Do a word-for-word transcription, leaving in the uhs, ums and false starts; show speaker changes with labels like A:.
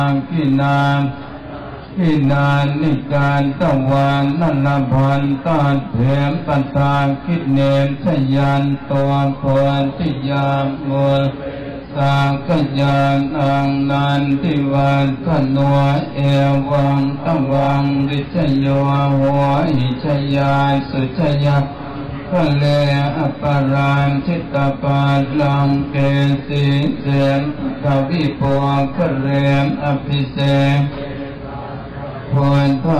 A: กินานกินานนิการตะวันนันละพันตาเถมปัตตาคิดเนมชยันตัวพรทิยามมุลสากยานอังนันติวันขนัวเอวังตะวังดิชโยหัวอิชยาสุชยาคะเลอปารานชิตตปาลังเกสีเสนทวิปวงคะเรมอภิเษกพร